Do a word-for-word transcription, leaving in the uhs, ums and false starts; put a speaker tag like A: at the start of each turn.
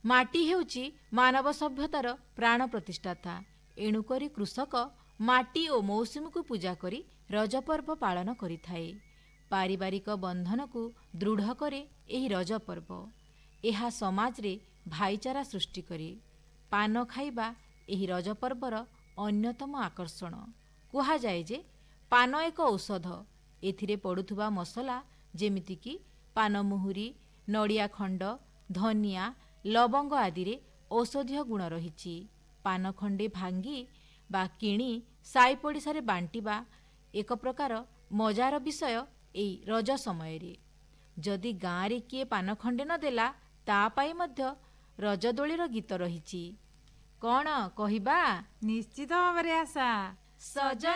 A: ମାଟି ହେଉଛି ମାନବ ସଭ୍ୟତାର ପ୍ରାଣ ପ୍ରତିଷ୍ଠାତା। ଏଣୁକରି କୃଷକ ମାଟି ଓ ମୌସୁମୀକୁ ପୂଜା କରି ରଜପର୍ବ ପାଳନ କରିଥାଏ। ପାରିବାରିକ ବନ୍ଧନକୁ ଦୃଢ଼ କରେ ଏହି ରଜପର୍ବ। ଏହା ସମାଜରେ ଭାଇଚାରା ସୃଷ୍ଟି କରେ। ପାନ ଖାଇବା ଏହି ରଜପର୍ବର ଅନ୍ୟତମ ଆକର୍ଷଣ। କୁହାଯାଏ ଯେ ପାନ ଏକ ଔଷଧ। ଏଥିରେ ପଡ଼ୁଥିବା ମସଲା ଯେମିତିକି ପାନମୁହୁରି, ନଡ଼ିଆ ଖଣ୍ଡ, ଧନିଆ, ଲବଙ୍ଗ ଆଦିରେ ଔଷଧୀୟ ଗୁଣ ରହିଛି। ପାନ ଖଣ୍ଡେ ଭାଙ୍ଗି ବା କିଣି ସାଇ ପଡ଼ିଶାରେ ବାଣ୍ଟିବା ଏକ ପ୍ରକାର ମଜାର ବିଷୟ। ଏଇ ରଜ ସମୟରେ ଯଦି ଗାଁରେ କିଏ ପାନ ଖଣ୍ଡେ ନ ଦେଲା, ତା ପାଇଁ ମଧ୍ୟ ରଜଦୋଳିର ଗୀତ ରହିଛି। କ'ଣ କହିବା?
B: ନିଶ୍ଚିତ ଭାବରେ ଆଶା।
A: ସଜ